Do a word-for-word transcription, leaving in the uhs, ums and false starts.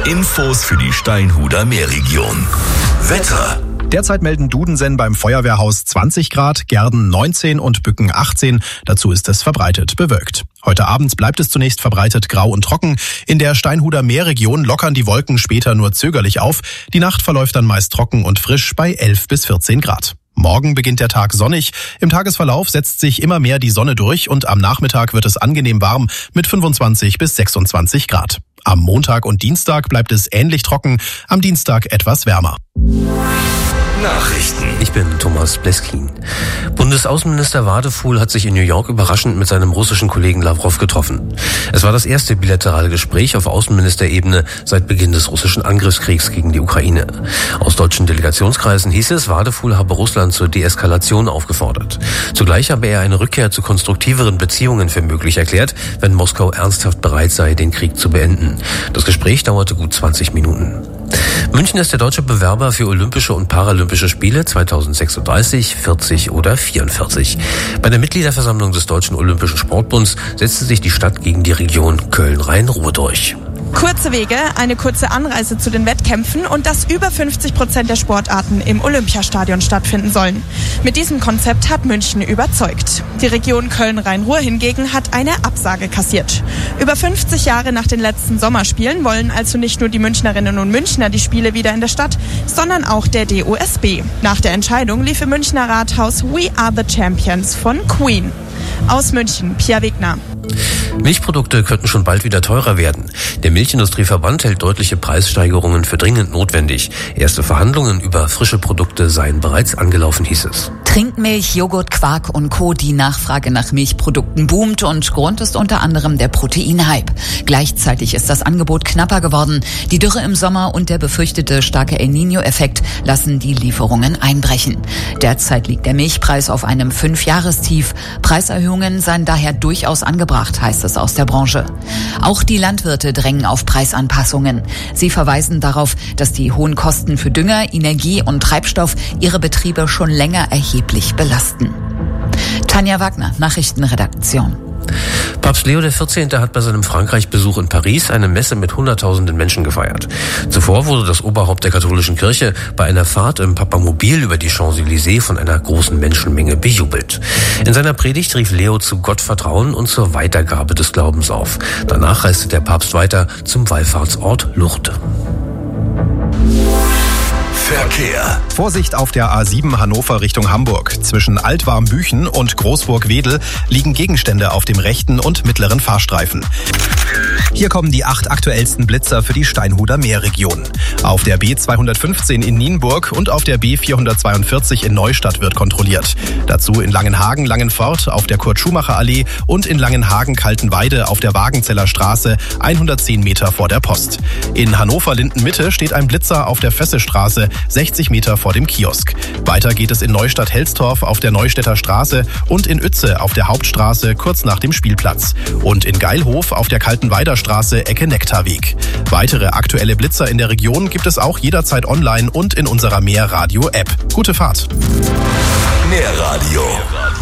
Infos für die Steinhuder Meerregion. Wetter. Derzeit melden Dudensen beim Feuerwehrhaus zwanzig Grad, Gerden neunzehn und Bücken achtzehn. Dazu ist es verbreitet bewölkt. Heute Abend bleibt es zunächst verbreitet grau und trocken. In der Steinhuder Meerregion lockern die Wolken später nur zögerlich auf. Die Nacht verläuft dann meist trocken und frisch bei elf bis vierzehn Grad. Morgen beginnt der Tag sonnig. Im Tagesverlauf setzt sich immer mehr die Sonne durch und am Nachmittag wird es angenehm warm mit fünfundzwanzig bis sechsundzwanzig Grad. Am Montag und Dienstag bleibt es ähnlich trocken, am Dienstag etwas wärmer. Nachrichten. Ich bin Thomas Bleskin. Bundesaußenminister Wadefuhl hat sich in New York überraschend mit seinem russischen Kollegen Lavrov getroffen. Es war das erste bilaterale Gespräch auf Außenministerebene seit Beginn des russischen Angriffskriegs gegen die Ukraine. Aus deutschen Delegationskreisen hieß es, Wadefuhl habe Russland zur Deeskalation aufgefordert. Zugleich habe er eine Rückkehr zu konstruktiveren Beziehungen für möglich erklärt, wenn Moskau ernsthaft bereit sei, den Krieg zu beenden. Das Gespräch dauerte gut zwanzig Minuten. München ist der deutsche Bewerber für Olympische und Paralympische Spiele zweitausendsechsunddreißig, vierzig oder vierundvierzig. Bei der Mitgliederversammlung des Deutschen Olympischen Sportbunds setzte sich die Stadt gegen die Region Köln-Rhein-Ruhr durch. Kurze Wege, eine kurze Anreise zu den Wettkämpfen und dass über fünfzig Prozent der Sportarten im Olympiastadion stattfinden sollen. Mit diesem Konzept hat München überzeugt. Die Region Köln-Rhein-Ruhr hingegen hat eine Absage kassiert. Über fünfzig Jahre nach den letzten Sommerspielen wollen also nicht nur die Münchnerinnen und Münchner die Spiele wieder in der Stadt, sondern auch der D O S B. Nach der Entscheidung lief im Münchner Rathaus We Are the Champions von Queen. Aus München, Pia Wegner. Milchprodukte könnten schon bald wieder teurer werden. Der Milchindustrieverband hält deutliche Preissteigerungen für dringend notwendig. Erste Verhandlungen über frische Produkte seien bereits angelaufen, hieß es. Trinkmilch, Joghurt, Quark und Co. Die Nachfrage nach Milchprodukten boomt und Grund ist unter anderem der Proteinhype. Gleichzeitig ist das Angebot knapper geworden. Die Dürre im Sommer und der befürchtete starke El Niño-Effekt lassen die Lieferungen einbrechen. Derzeit liegt der Milchpreis auf einem Fünfjahrestief. Preiserhöhungen seien daher durchaus angebracht, heißt es aus der Branche. Auch die Landwirte drängen auf Preisanpassungen. Sie verweisen darauf, dass die hohen Kosten für Dünger, Energie und Treibstoff ihre Betriebe schon länger erheblich belasten. Tanja Wagner, Nachrichtenredaktion. Papst Leo der vierzehnte hat bei seinem Frankreich-Besuch in Paris eine Messe mit hunderttausenden Menschen gefeiert. Zuvor wurde das Oberhaupt der katholischen Kirche bei einer Fahrt im Papamobil über die Champs-Élysées von einer großen Menschenmenge bejubelt. In seiner Predigt rief Leo zu Gottvertrauen und zur Weitergabe des Glaubens auf. Danach reiste der Papst weiter zum Wallfahrtsort Lourdes. Verkehr. Vorsicht auf der A sieben Hannover Richtung Hamburg. Zwischen Altwarmbüchen und Großburg-Wedel liegen Gegenstände auf dem rechten und mittleren Fahrstreifen. Hier kommen die acht aktuellsten Blitzer für die Steinhuder Meerregion. Auf der B zweihundertfünfzehn in Nienburg und auf der B vierhundertzweiundvierzig in Neustadt wird kontrolliert. Dazu in Langenhagen, Langenfort auf der Kurt-Schumacher-Allee und in Langenhagen-Kaltenweide auf der Wagenzeller Straße hundertzehn Meter vor der Post. In Hannover-Linden-Mitte steht ein Blitzer auf der Fössestraße sechzig Meter vor dem Kiosk. Weiter geht es in Neustadt-Helstorf auf der Neustädter Straße und in Uetze auf der Hauptstraße kurz nach dem Spielplatz. Und in Geilhof auf der Kaltenweider Straße Ecke Nektarweg. Weitere aktuelle Blitzer in der Region gibt es auch jederzeit online und in unserer Meerradio-App. Gute Fahrt! Meerradio